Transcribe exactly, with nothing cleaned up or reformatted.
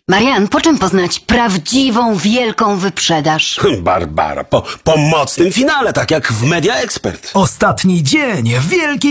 Marian, po czym poznać prawdziwą, wielką wyprzedaż? Barbara, po, po mocnym finale, tak jak w Media Expert. Ostatni dzień wielkiej